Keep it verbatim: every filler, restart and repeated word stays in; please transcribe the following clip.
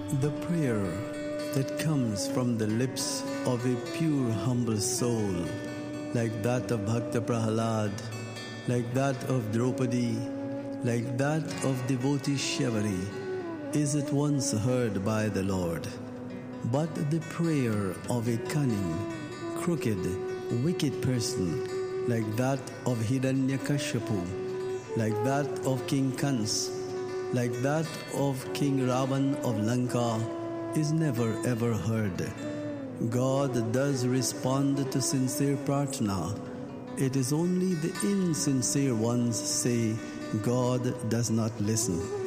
The prayer that comes from the lips of a pure, humble soul, like that of Bhakta Prahalad, like that of Draupadi, like that of devotee Shyavari, is at once heard by the Lord. But the prayer of a cunning, crooked, wicked person, like that of Hiranyakashipu, like that of King Kans, like that of King Ravan of Lanka, is never ever heard. God does respond to sincere prarthana. It is only the insincere ones say God does not listen.